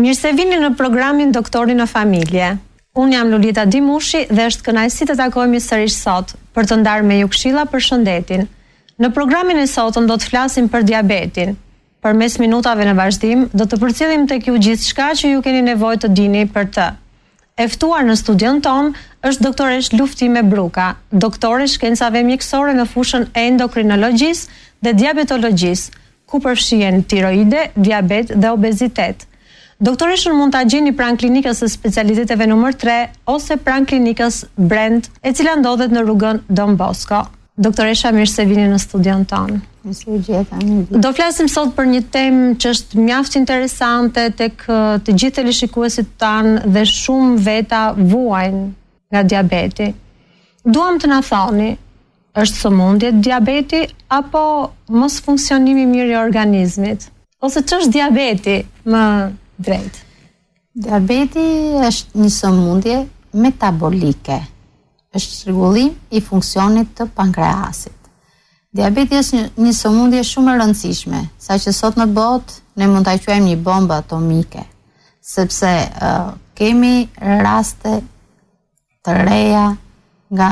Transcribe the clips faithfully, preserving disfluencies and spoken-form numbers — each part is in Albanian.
Mirë se vini në programin Doktori në Familje. Unë jam Lulita Dimushi dhe është kënaqësi të takojmë sërish sot për të ndarë me ju këshilla për shëndetin. Në programin e sotëm do të flasim për diabetin. Përmes minutave në vazhdim do të përcjellim tek ju gjithçka që ju keni nevojë të dini për të. E ftuar në studion ton është doktoresh Luftime Bruka, doktore shkencave mjekësore në fushën e endokrinologjisë dhe diabetologjisë, ku përfshihen tiroide, diabet dhe obezitet. Doktoreshën mund ta gjeni pranë klinikës së specialiteteve numër tre ose pranë klinikës Brand, e cila ndodhet në rrugën Don Bosco. Doktoresha, mirë se vini në studion tonë. Mirë se u gjeta. Do flasim sot për një temë që është mjaft interesante tek të gjithë teleshikuesit tanë dhe shumë veta vuajnë nga diabeti. Duam të na thoni, është sëmundje diabeti apo mos funksionimi mirë i organizmit? Ose ç'është diabeti më drejt? Diabeti është një sëmundje metabolike. Është çrregullim i funksionit të pankreasit. Diabeti është një, një sëmundje shumë e rëndësishme, saqë sot në botë ne mund ta quajmë një bombë atomike, sepse uh, kemi raste të reja nga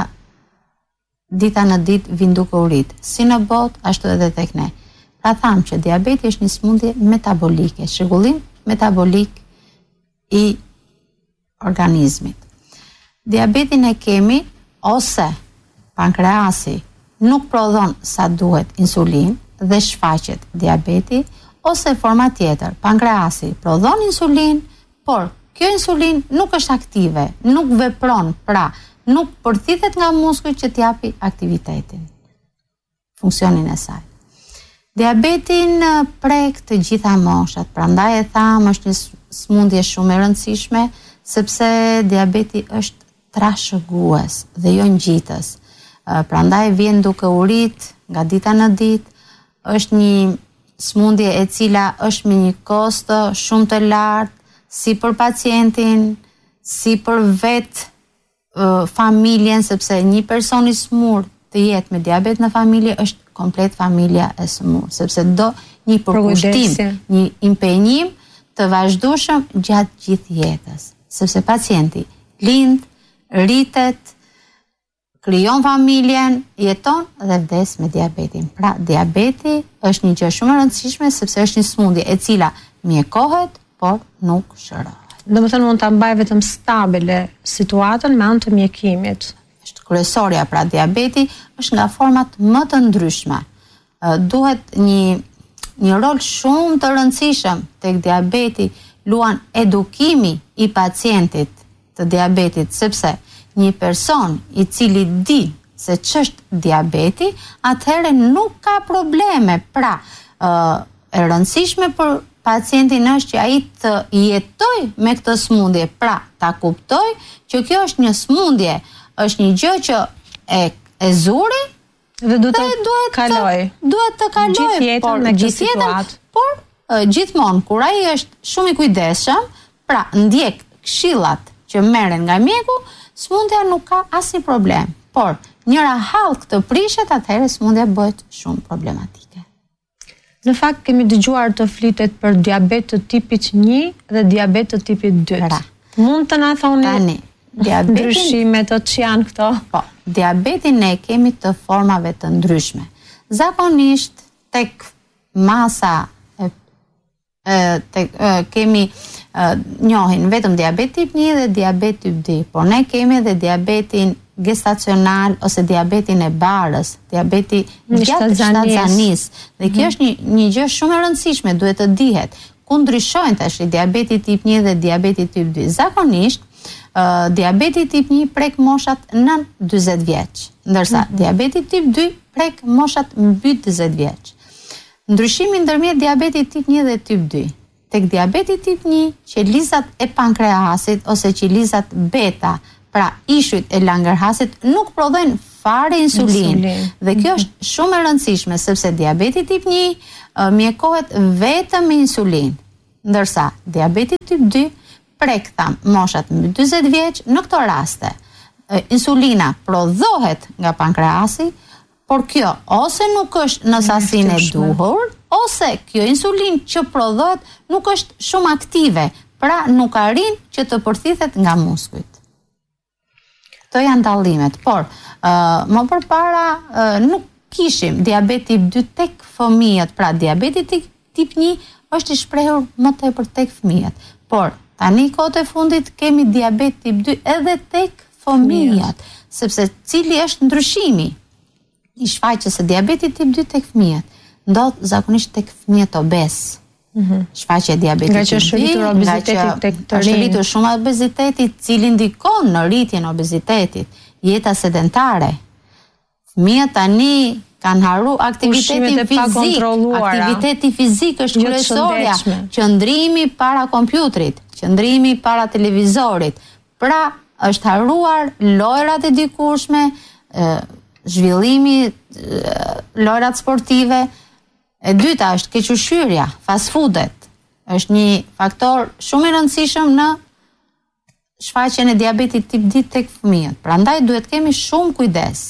dita në ditë vijnë duke u rrit, si në botë ashtu edhe tek ne. Pra tham që diabeti është një sëmundje metabolike, çrregullim metabolik i organizmit. Diabetin e kemi ose pankreasi nuk prodhon sa duhet insulin dhe shfaqet diabeti, ose forma tjetër, pankreasi prodhon insulin, por kjo insulin nuk është aktive, nuk vepron, pra nuk përthithet nga muskujt që t'japi aktivitetin, funksionin e saj. Diabetin prek të gjitha moshat, prandaj e tham është një sëmundje shumë e rëndësishme, sepse diabeti është trashëgues dhe jo ngjitës. Prandaj vjen duke u rrit nga dita në ditë, është një sëmundje e cila është me një kosto shumë të lartë si për pacientin, si për vetë familjen, sepse një person i smur të jetë me diabet në familje është komplet familja e smur, sepse do një përkushtim, një impenjim të vazhdueshëm gjatë gjithë jetës, sepse pacienti lind, rritet, krijon familjen, jeton dhe vdes me diabetin. Pra, diabeti është një gjë shumë e rëndësishme sepse është një sëmundje e cila mjekohet, por nuk shërohet. Domethënë mund ta mbaj vetëm stabile situatën me anë të mjekimit. Është kryesorja, pra diabeti është nga format më të ndryshme. Duhet një një rol shumë të rëndësishëm tek diabeti luan edukimi i pacientit të diabetit, sepse një person i cili di se ç'është diabeti, atëherë nuk ka probleme. Pra, e rëndësishme për pacientin është që ai të jetojë me këtë sëmundje, pra ta kuptoj që kjo është një sëmundje, është një gjë që e e zuri dhe duhet të kaloj. Duhet të kaloj gjithë jetën me këtë situatë. Por uh, gjithmonë kur ai është shumë i kujdesshëm, pra ndjek këshillat që merren nga mjeku, sëmundja nuk ka asnjë problem. Por njëra hallk të prishet, atëherë sëmundja bëhet shumë problematike. Në fakt kemi dëgjuar të flitet për diabet të tipit një dhe diabet të tipit dy. Pra, mund të na thoni tani diabetin, ndryshimet që janë këto? Po, diabetin ne kemi të formave të ndryshme. Zakonisht tek masa e, e, tek, e, kemi e, njohin vetëm diabet tip një dhe diabet tip dy, por ne kemi edhe diabetin gestacional ose diabetin e barës, diabeti gjatë shtatzanis. Dhe kjo mm-hmm. është një, një gjë shumë e rëndësishme, duhet të dihet. Ku ndryshojnë tash diabeti tip një dhe diabeti tip dy? Zakonisht Uh, diabeti tip një prek moshat nën dyzet vjeç, ndërsa mm-hmm. diabeti tip dy prek moshat mbi dyzet vjeç. Ndryshimi ndërmjet diabetit tip një dhe tip dy. Tek diabeti tip një, qelizat e pankreasit ose qelizat beta, pra ishujt e langerhasit, nuk prodhojnë fare insulin. insulin. Dhe kjo është mm-hmm. shumë e rëndësishme, sepse diabeti tip një uh, mjekohet vetëm me insulin, ndërsa diabeti tip dy prek tham moshat mbi dyzet vjeç. Në këto raste insulina prodhohet nga pankreasi, por kjo ose nuk është në sasinë e duhur, ose kjo insulin që prodhohet nuk është shumë aktive, Pra nuk arrin që të përthithet nga muskujt. Këto janë dallimet, por uh, më përpara uh, nuk kishim diabet tip dy tek fëmijët, pra diabeti tip një është i shprehur më tepër tek fëmijët, por tani kohët e fundit kemi diabet tip dy edhe tek fëmijët, sepse cili është ndryshimi i shfaqjes së diabetit tip dy tek fëmijët, ndodh zakonisht tek fëmijët obez. Mm-hmm. Shfaqja e diabetit nga që është rritur obeziteti tek të rinj. Është rritur shumë obeziteti, cili ndikon në rritjen e obezitetit, jeta sedentare. Fëmijët tani kanë haru aktivitetin fizik. Aktiviteti fizik është kryesorja. Qëndrimi para kompjuterit, qëndrimi para televizorit. Pra, është haruar lojrat e dikurshme, zhvillimi, lojrat sportive. E dyta është kequshqyrja, fast foodet. Është një faktor shumë i rëndësishëm në shfaqjen e diabetit tip dy tek fëmijët. Prandaj duhet kemi shumë kujdes.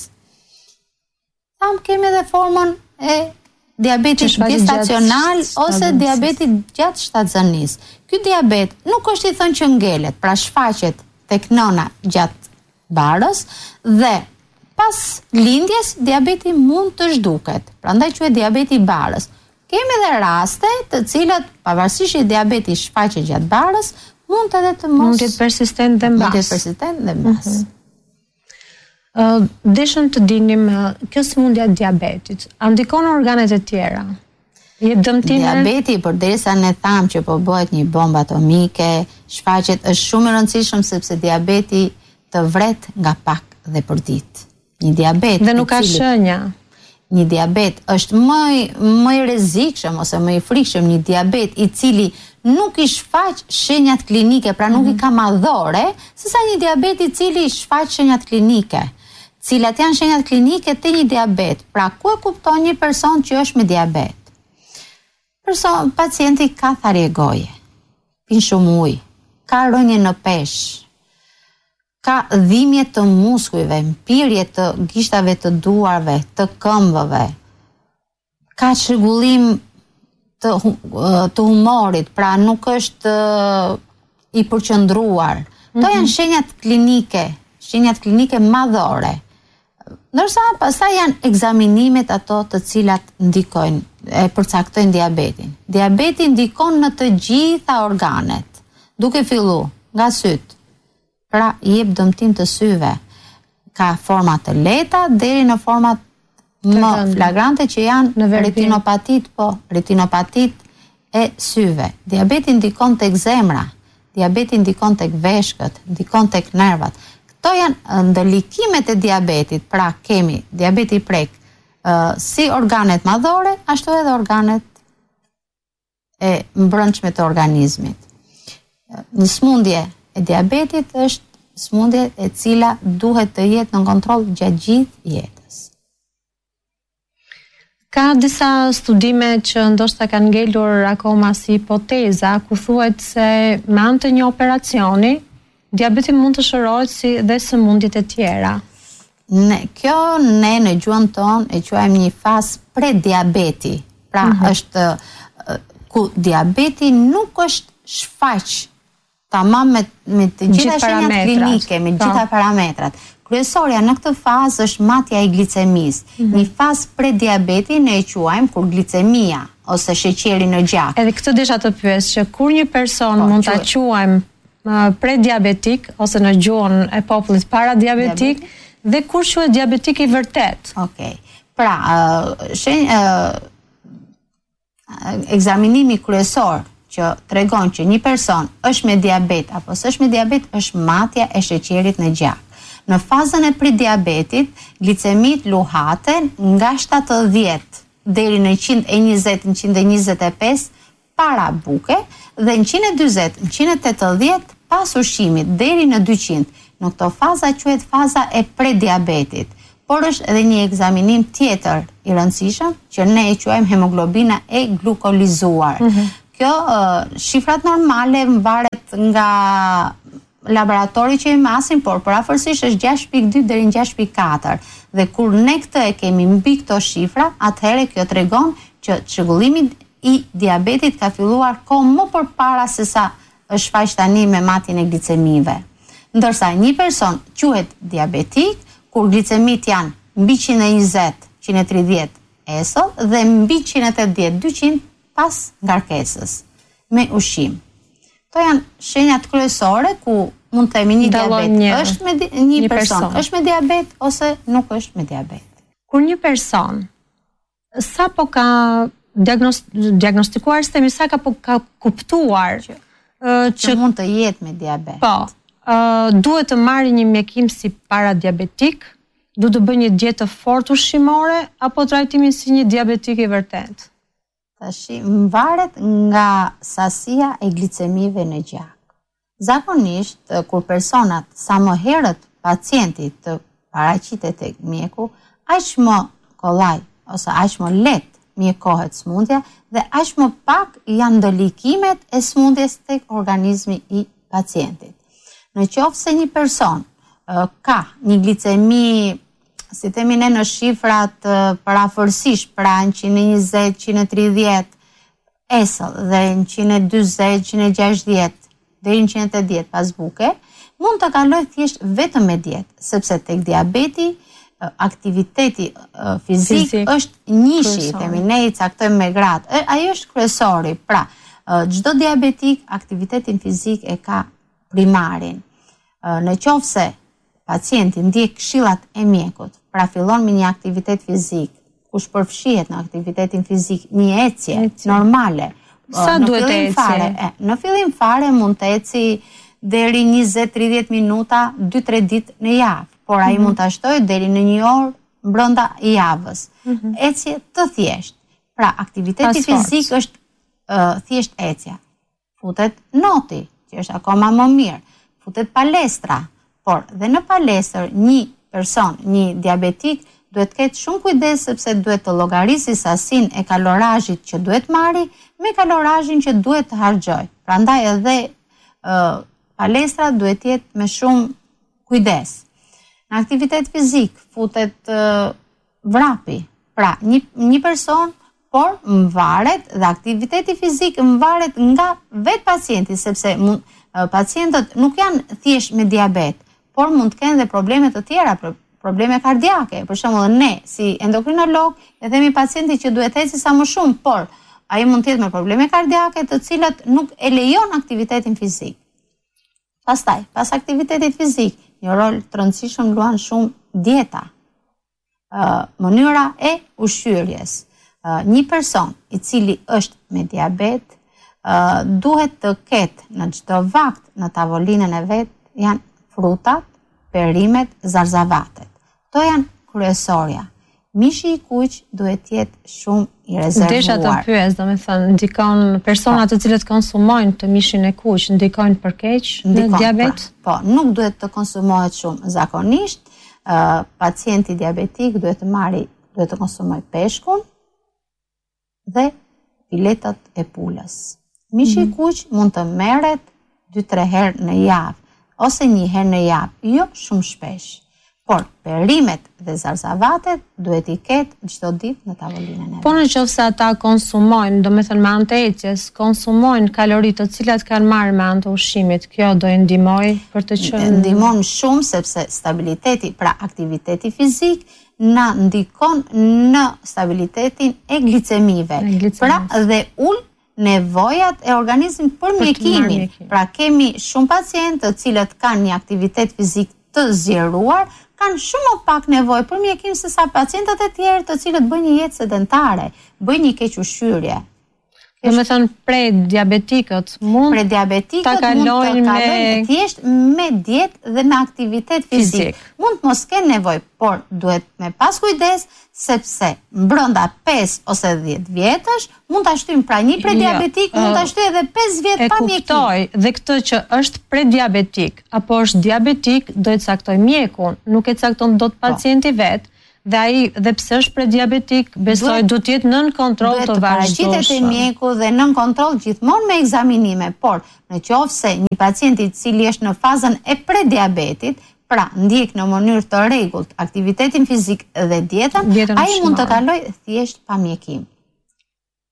Tam kemi edhe formën e diabetit gestacional ose diabetit gjatë shtatëzanisë. Ky diabet nuk është i thënë që ngelet, pra shfaqet tek nëna gjatë barës dhe pas lindjes, diabeti mund të zhduket, prandaj quhet diabeti i barës. Kemi edhe raste të cilat, pavarësisht që diabeti shfaqet gjatë barës, mund edhe të mos... Mund të jetë persistent dhe mbas. Mund të jetë persistent dhe mbas. Mm-hmm. Uh, Deshëm të dinim, uh, kjo sëmundja e diabetit, a ndikon organet e tjera? Jep dëmtime? Diabeti, përderisa ne tham që po bëhet një bombë atomike, shfaqet është shumë i rëndësishëm sepse diabeti të vret nga pak dhe për ditë. Një diabet dhe nuk ka shenja. Një diabet është më më i rrezikshëm ose më i frikshëm një diabet i cili nuk i shfaq shenjat klinike, pra nuk mm-hmm. i ka madhore, sesa një diabet i cili i shfaq shenjat klinike. Cilat janë shenjat klinike të një diabet? Pra ku e kupton një person që është me diabet? Person, pacienti ka tharje goje, pin shumë ujë, ka rënje në peshë, ka dhimbje të muskujve, mpirje të gishtave të duarve, të këmbëve, ka çrregullim të, të humorit, pra nuk është i përqendruar. Mm-hmm. To janë shenjat klinike, shenjat klinike madhore. Ndërsa pastaj janë ekzaminimet ato të cilat ndikojnë, e përcaktojnë diabetin. Diabeti ndikon në të gjitha organet, duke filluar nga syt. Pra jep dëmtim të syve, ka forma të lehta deri në format më flagrante që janë retinopatit, po, retinopatit e syve. Diabeti ndikon tek zemra, diabeti ndikon tek veshkët, ndikon tek nervat. Këto janë ndërlikimet e diabetit, pra kemi diabeti prek uh, si organet madhore, ashtu edhe organet e mbrëmshme të organizmit. Një smundje e diabetit është smundje e cila duhet të jetë në kontroll gjatë gjithë jetës. Ka disa studime që ndoshta kanë ngelur akoma si hipoteza, ku thuhet se me anë të një operacioni, diabeti mund të shërohet si dhe sëmundjet e tjera. Ne, kjo ne në gjuhën tonë e quajmë një fazë prediabeti. Pra mm-hmm. është ku diabeti nuk është shfaq tamam me, me të gjitha shenjat klinike, me gjitha parametrat. Kryesorja në këtë fazë është matja e glicemisë. Mm-hmm. Një fazë prediabeti ne e quajmë kur glicemia ose sheqeri në gjak. Edhe këtë desha të pyes që kur një person po, mund ta quajmë uh, prediabetik ose në gjuhën e popullit paradiabetik Diabetik. Dhe kur quhet diabetik i vërtet. Okej. Okay. Pra, uh, shenj uh, ekzaminimi kryesor që tregon që një person është me diabet apo s'është me diabet është matja e sheqerit në gjak. Në fazën e prediabetit, glicemit luhaten nga shtatëdhjetë deri në njëqind e njëzet deri në njëqind e njëzet e pesë para buke dhe njëqind e dyzet deri në njëqind e tetëdhjetë pas ushqimit deri në dyqind. Në këto faza quhet faza e prediabetit. Por është edhe një ekzaminim tjetër i rëndësishëm që ne e quajmë hemoglobina e glukolizuar. Mm-hmm. Kjo uh, shifrat normale varet nga laboratori që i masin, por për afërsisht është gjashtë pikë dy deri në gjashtë pikë katër. Dhe kur ne këtë e kemi mbi këto shifra, atëherë kjo tregon që çrregullimi i diabetit ka filluar kohë më përpara se sa është shfaq tani me matjen e glicemive. Ndërsa një person quhet diabetik kur glicemit janë mbi njëzet, njëzet e tridhjetë esoll dhe mbi njëzet e tetëdhjetë, dyqind pas ngarkesës me ushqim. To janë shenjat kryesore ku mund të themi një diabet një, është me di, një, një person, person është me diabet ose nuk është me diabet. Kur një person sa po ka diagnost, diagnostikuar, sistemi sa ka po ka kuptuar që, uh, që, që mund të jetë me diabet. Po, uh, duhet të marrë një mjekim si paradiabetik, duhet të bëjë një dietë fort ushqimore apo trajtimin si një diabetik i vërtet? Tashi, varet nga sasia e glicemive në gjak. Zakonisht, kur personat sa më herët pacientit të paraqitet tek mjeku, aq më kollaj ose aq më lehtë mjekohet smundja dhe aq më pak janë ndëlikimet e smundjes tek organizmi i pacientit. Në qoftë se një person uh, ka një glicemi, si themi ne në shifrat uh, parafërsisht, pra në njëzet, njëzet e tridhjetë esoll dhe në njëzet e dyzet, njëzet e gjashtëdhjetë deri në njëzet e tetëdhjetë pas buke, mund të kaloj thjesht vetëm me dietë, sepse tek diabeti aktiviteti uh, fizik, fizik është njëshi, themi ne i caktojmë me gradë. Ajo është kryesori. Pra, uh, çdo diabetik aktivitetin fizik e ka primarin. Uh, në qoftë se pacienti ndjek këshillat e mjekut, pra fillon me një aktivitet fizik, kush përfshihet në aktivitetin fizik, një ecje, ecje. normale. Sa uh, duhet të ecje? Fare, e, në fillim fare mund të eci deri njëzet e tridhjetë minuta, dy tre ditë në javë. Por ai mm -hmm. mund të ashtojë deri në një orë brenda javës. Mm -hmm. Ecje të thjesht. Pra, aktiviteti fizik është uh, thjesht ecja. Futet noti, që është akoma më mirë. Futet palestra. Por, dhe në palestër, një person, një diabetik, duhet ketë shumë kujdes sepse duhet të llogarisë sasinë e kalorazhit që duhet marri me kalorazhin që duhet të harxhoj. Prandaj edhe uh, palestra duhet jetë me shumë kujdes. Në aktivitet fizik futet uh, vrapi, pra një, një person, por mvaret dhe aktiviteti fizik mvaret nga vetë pacienti, sepse mund, uh, pacientët nuk janë thjesht me diabet, por mund të kenë dhe probleme të tjera, probleme kardiake. Për shembull, ne si endokrinolog e themi pacientit që duhet ecë sa më shumë, por ai mund të jetë me probleme kardiake të cilat nuk e lejon aktivitetin fizik. Pastaj, pas aktivitetit fizik, një rol të rëndësishëm luan shumë dieta, uh, mënyra e ushqyerjes. Uh, një person i cili është me diabet uh, duhet të ketë në çdo vakt në tavolinën e vet janë frutat, perimet, zarzavatet. To janë kryesorja. Mishi i kuq duhet të jetë shumë i rezervuar. Desha të pyes, domethënë, ndikon personat të cilët konsumojnë të mishin e kuq, ndikojnë për keq në diabet? Po, nuk duhet të konsumohet shumë. Zakonisht, uh, pacienti diabetik duhet të marri, duhet të konsumojë peshkun dhe filetat e pulës. Mishi i mm -hmm. kuq mund të merret dy tre herë në javë ose një herë në javë, jo shumë shpesh. Por perimet dhe zarzavatet duhet i ketë çdo ditë në tavolinën e vet. Po nëse ata konsumojnë, domethënë me anë të ecjes, konsumojnë kalori të cilat kanë marrë me anë të ushqimit, kjo do i ndihmojë për të qenë ndihmon shumë sepse stabiliteti, pra aktiviteti fizik na ndikon në stabilitetin e glicemive. Pra dhe ul nevojat e organizmit për mjekimin. Pra kemi shumë pacientë të cilët kanë një aktivitet fizik të zgjeruar, kanë shumë më pak nevojë për mjekim se sa pacientët e tjerë të cilët bëjnë një jetë sedentare, bëjnë një keq ushqyerje. Do me thënë pre diabetikët mund pre diabetikët ta kalojnë me thjesht me dietë dhe me aktivitet fizik. fizik. Mund të mos kenë nevojë, por duhet me pas kujdes sepse brenda pesë ose dhjetë vjetësh mund ta shtyjmë pra një prediabetik, jo, mund ta shtyjë edhe pesë vjet pa mjekim. E kuptoj, dhe këtë që është prediabetik apo është diabetik, do të caktoj mjekun, nuk e cakton dot pacienti vet. Dhe ai dhe pse është prediabetik, besoj do të jetë nën kontroll të vazhdueshëm. Duhet të paraqitet te mjeku dhe nën kontroll gjithmonë me ekzaminime, por në qoftë se një pacient i cili është në fazën e prediabetit, pra ndjek në mënyrë të rregullt aktivitetin fizik dhe dietën, ai mund të kalojë thjesht pa mjekim.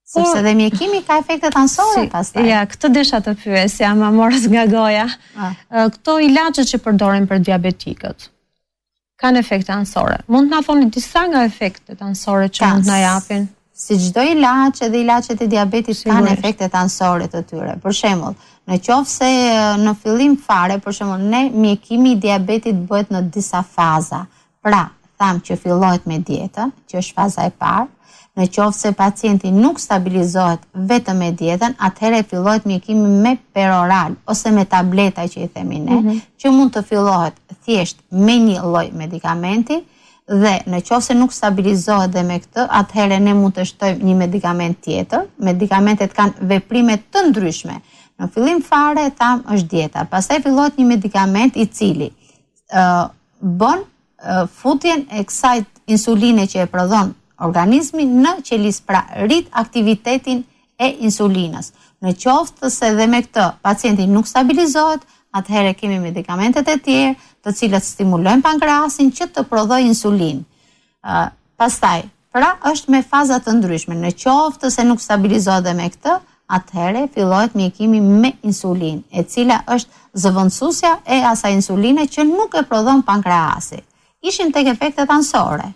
Sepse dhe mjekimi ka efektet anësore si, pastaj. Ja, këtë desha të pyesja, ma morës nga goja. Ah. Këto ilaçet që përdoren për diabetikët, kanë efekte anësore. Mund të na thoni disa nga efektet anësore që mund të na japin? Si çdo ilaç, edhe ilaçet e diabetit kanë efektet anësore të tyre. Për shembull, në qoftë se në fillim fare, për shembull, ne mjekimi i diabetit bëhet në disa faza. Pra, tham që fillohet me dietën, që është faza e parë. Në qoftë se pacienti nuk stabilizohet vetëm me dietën, atëherë fillohet mjekimi me peroral ose me tableta që i themi ne, mm-hmm. që mund të fillohet thjesht me një lloj medikamenti dhe në qoftë se nuk stabilizohet dhe me këtë, atëherë ne mund të shtojmë një medikament tjetër. Medikamentet kanë veprime të ndryshme. Në fillim fare tham është dieta, pastaj fillohet një medikament i cili uh, bën uh, futjen e kësaj insuline që e prodhon organizmi në qelis, pra rrit aktivitetin e insulinës. Në qoftë se dhe me këtë pacienti nuk stabilizohet, atëherë kemi medikamentet e tjerë të cilët stimulojnë pankreasin që të prodhojë insulinë. Uh, pastaj, pra është me faza të ndryshme. Në qoftë se nuk stabilizohet dhe me këtë, atëherë fillohet mjekimi me insulinë, e cila është zëvendësuesja e asaj insuline që nuk e prodhon pankreasi. Ishim tek efektet anësore.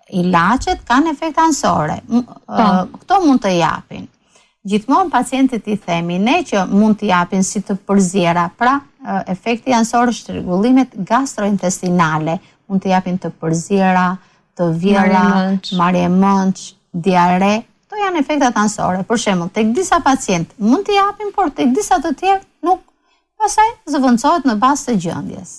Ilaçet kanë efekte anësore. Uh, këto mund të japin. Gjithmonë pacientit i themi ne që mund të japin si të përzjera, pra uh, efekti anësor është rregullimet gastrointestinale, mund të japin të përzjera, të vjera, marrje mendsh, diare. Këto janë efektet anësore. Për shembull, tek disa pacientë mund të japin, por tek disa të tjerë nuk. Pastaj zëvendësohet në bazë të gjendjes.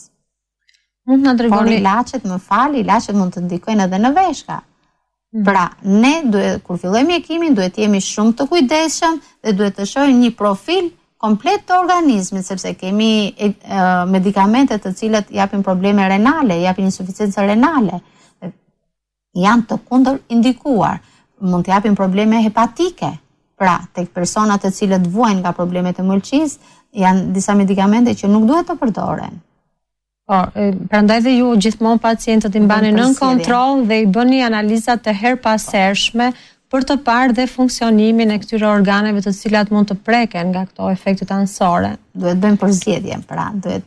Mund të na tregoni. Por ilaçet, më fal, ilaçet mund të ndikojnë edhe në veshka. Mm. Pra, ne duhet kur fillojmë mjekimin, duhet jemi shumë të kujdesshëm dhe duhet të shohim një profil komplet të organizmit, sepse kemi e, e, medikamente të cilat japin probleme renale, japin insuficiencë renale. Janë të kundër indikuar. Mund të japin probleme hepatike. Pra, tek persona të cilët vuajnë nga problemet e mëlçisë, janë disa medikamente që nuk duhet të përdoren. Por, prandaj dhe ju gjithmonë pacientët i mbani nën kontroll dhe i bëni analizat të herpasershme për të parë dhe funksionimin e këtyre organeve të cilat mund të preken nga këto efektet anësore. Duhet bëjmë përzgjedhjen, pra, duhet.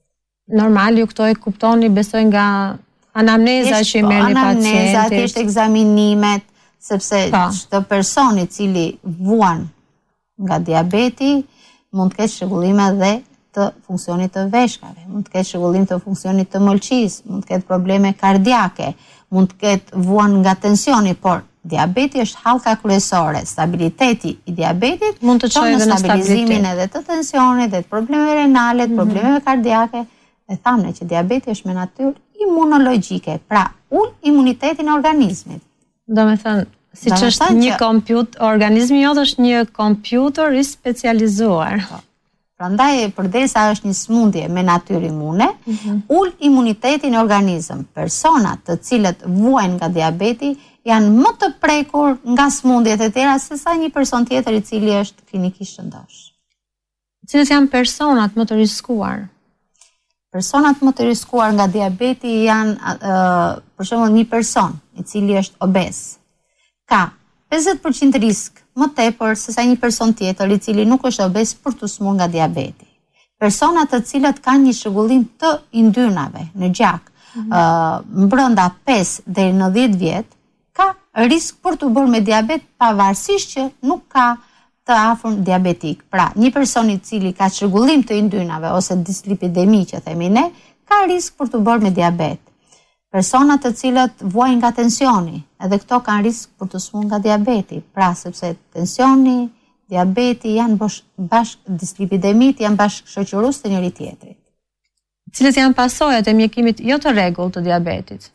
Normal ju këto e kuptoni, besoj nga anamneza që i merrni pacientit. Anamneza, thjesht ekzaminimet, sepse çdo person i cili vuan nga diabeti mund të ketë shëgullime dhe të funksionit të veshkave, mund të ketë shëgullim të funksionit të mëlçisë, mund të ketë probleme kardiake, mund të ketë vuan nga tensioni, por diabeti është hallka kryesore. Stabiliteti i diabetit mund të çojë në stabilizimin edhe të tensionit, dhe të problemeve renale, të problemeve kardiake. E thamë që diabeti është me natyrë imunologjike, pra ul imunitetin e organizmit. Do me thënë, si që është një kompjuter, organizmi jotë është një kompjuter i specializuar. Prandaj, përdesa është një smundje me natyrë imune, mm-hmm. ul imunitetin e organizëm. Personat të cilët vuajnë nga diabeti janë më të prekur nga smundjet e tjera se sa një person tjetër i cili është klinikisht shëndosh. Cilët janë personat më të riskuar? Personat më të riskuar nga diabeti janë, uh, për shembull, një person i cili është obez. Ka pesëdhjetë përqind risk më tepër se sa një person tjetër i cili nuk është obez për të smur nga diabeti. Personat të cilët kanë një shëgullim të yndyrnave në gjak, mm-hmm. uh, brenda pesë deri në dhjetë vjet, ka risk për të bërë me diabet pavarësisht që nuk ka të afërm diabetik. Pra, një person i cili ka shëgullim të yndyrnave ose dislipidemi që themi ne, ka risk për të bërë me diabet. Personat të cilët vuajnë nga tensioni, edhe këto kanë risk për të smur nga diabeti, pra sepse tensioni, diabeti janë bashkë, dislipidemit janë bashkë shoqërues të njëri tjetrit. Cilët janë pasojat e mjekimit jo të rregullt të diabetit?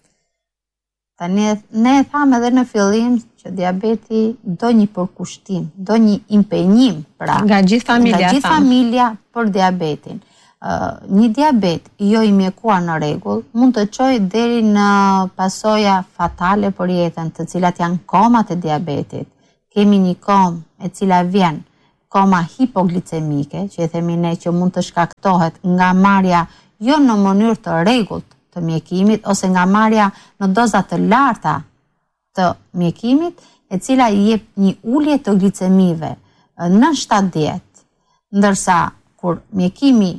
Tani ne e thamë edhe në fillim që diabeti do një përkushtim, do një impenjim, pra nga gjithë familja, nga gjithë familja për diabetin. Uh, një diabet jo i mjekuar në rregull mund të çojë deri në pasoja fatale për jetën, të cilat janë komat e diabetit. Kemi një kom e cila vjen koma hipoglicemike, që e themi ne që mund të shkaktohet nga marrja jo në mënyrë të rregullt të mjekimit ose nga marrja në doza të larta të mjekimit, e cila i jep një ulje të glicemive nën shtatdhjetë, ndërsa kur mjekimi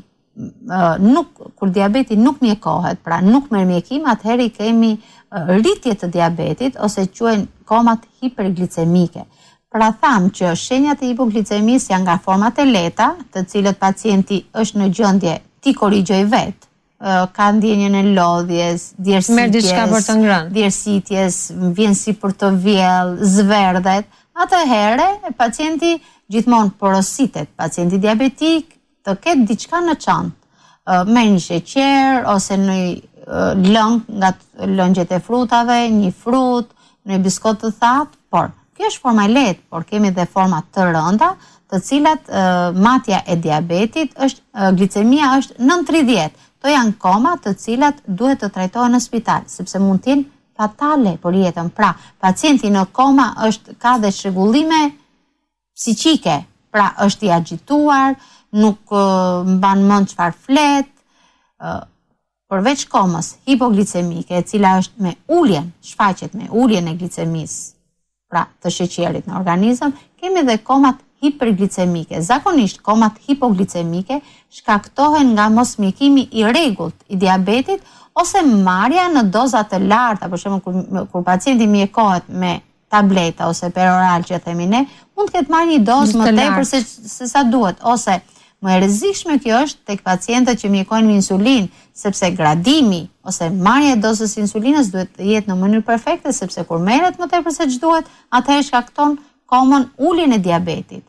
nuk, kur diabeti nuk mjekohet, pra nuk merr mjekim, atëherë kemi rritje të diabetit ose quhen komat hiperglicemike. Pra tham që shenjat e hipoglicemisë janë nga format e lehta, të cilët pacienti është në gjendje ti korrigjoj vet, ka ndjenjën e lodhjes, djersitjes, djersitjes, vjen si për të vjell, zverdhet, atëherë pacienti gjithmonë porositet, pacienti diabetik të ketë diçka në çantë, me një sheqer ose në lëng nga lëngjet e frutave, një frut, një biskot të thatë, por kjo është forma e lehtë, por kemi dhe forma të rënda, të cilat matja e diabetit është glicemia është nën tridhjetë. To janë koma të cilat duhet të trajtohen në spital, sepse mund të jenë fatale për jetën. Pra, pacienti në koma është ka dhe çrregullime psiqike, pra është i agituar, nuk uh, mban mend çfarë flet, uh, përveç komës hipoglicemike, e cila është me uljen, shfaqet me uljen e glicemisë, pra të sheqerit në organizëm, kemi dhe komat hiperglicemike. Zakonisht komat hipoglicemike shkaktohen nga mosmjekimi i rregullt i diabetit ose marrja në doza të larta, për shembull kur, kur pacienti mjekohet me tableta ose peroral që themi ne, mund të ketë marrë një dozë më tepër se, se sa duhet, ose më e rrezikshme kjo është tek pacientët që mjekojnë me insulinë, sepse gradimi ose marrja e dozës insulinës duhet të jetë në mënyrë perfekte, sepse kur merret më tepër se ç'duhet, atëherë shkakton komën uljen e diabetit.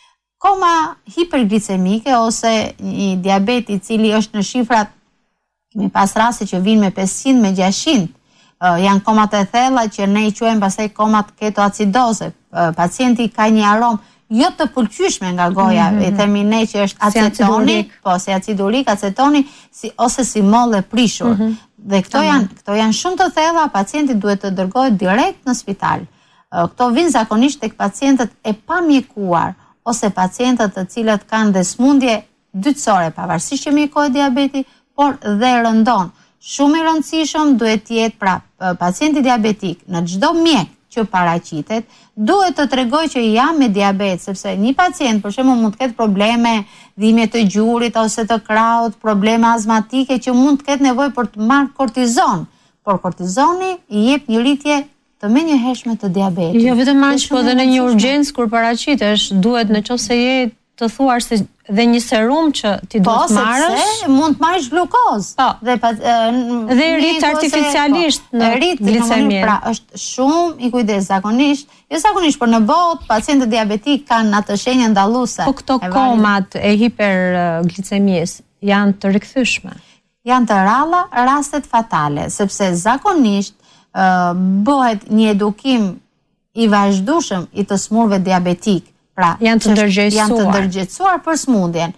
Koma hiperglicemike ose një diabet i cili është në shifrat, kemi pas raste që vinë me pesëqind, me gjashtëqind, uh, janë komat e thella që ne i quajmë pastaj komat ketoacidoze. Uh, pacienti ka një aromë jo të pëlqyeshme nga goja, mm -hmm. e themi ne që është acetoni, si po si acid urik, acetoni si, ose si mollë e prishur. Mm -hmm. Dhe këto janë, këto janë shumë të thella, pacienti duhet të dërgohet direkt në spital. Uh, këto vinë zakonisht tek pacientët e pamjekuar ose pacientët të cilët kanë dhe smundje dytësore, pavarësisht që mjekohet diabeti, por dhe rëndon. Shumë i rëndësishëm duhet të jetë pra pacienti diabetik në çdo mjek që paraqitet, duhet të tregoj që jam me diabet, sepse një pacient, për shembull, mund të ketë probleme dhimbje të gjurit ose të krahut, probleme azmatike që mund të ketë nevojë për të marrë kortizon, por kortizoni i jep një rritje të menjëhershme të diabetit. Jo vetëm aq, po edhe në një urgjencë kur paraqitesh, duhet nëse je të thuar se dhe një serum që ti duhet të marrësh. Po, sepse mund të marrësh glukozë. Po. Dhe dhe rrit artificialisht po, në gliceminë. Pra është shumë i kujdes zakonisht, jo zakonisht, por në botë pacientët diabetik kanë atë shenjë ndalluese. Po këto komat e hiperglicemisë janë të rikthyeshme. Janë të rralla rastet fatale, sepse zakonisht uh, bëhet një edukim i vazhdueshëm i të smurve diabetik. Pra, janë të ndërgjegjësuar. Janë të ndërgjegjësuar për smundjen.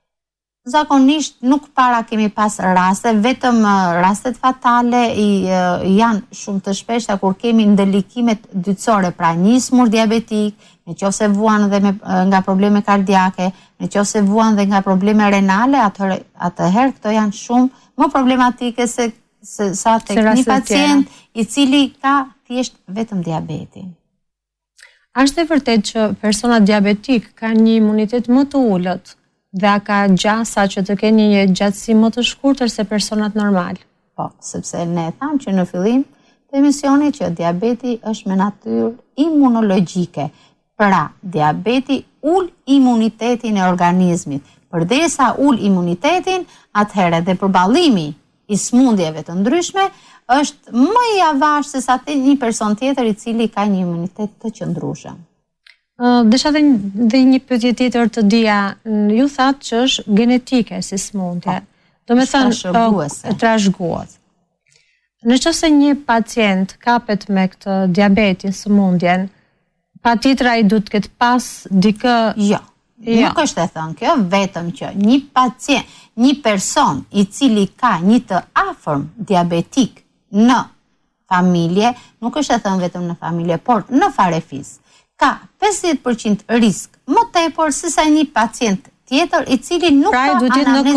Zakonisht nuk para kemi pas raste, vetëm rastet fatale i, janë shumë të shpeshta kur kemi ndëlikimet dytësore, pra një smur diabetik, në qoftë se vuan dhe me, nga probleme kardiake, në qoftë se vuan dhe nga probleme renale, atëherë, atëherë këto janë shumë më problematike se, se sa tek një pacient i cili ka thjesht vetëm diabetin. Është e vërtet që persona diabetik ka një imunitet më të ullët dhe a ka gjasa që të kenë një gjatësi më të shkurtër se personat normal? Po, sepse ne thamë që në fillim të emisionit që diabeti është me natyrë imunologjike. Pra, diabeti ull imunitetin e organizmit. Përderisa ull imunitetin, atëherë dhe përballimi i smundjeve të ndryshme është më i avashtë se sa një person tjetër i cili ka një imunitet të qëndrueshëm. Uh, Desha dhe, dhe një pyetje tjetër të dija, ju thatë që është genetike si smundje. Do me thënë trashëgues. Në qoftë se një pacient kapet me këtë diabetin, smundjen, patjetër ai duhet të ketë pas dikë. Jo. Jo. Nuk është e thënë kjo, vetëm që një pacient, një person i cili ka një të afërm diabetik në familje, nuk është e thënë vetëm në familje, por në farefis, ka pesëdhjetë përqind risk më tepër se sa një pacient tjetër i cili nuk pra, ka anamnezë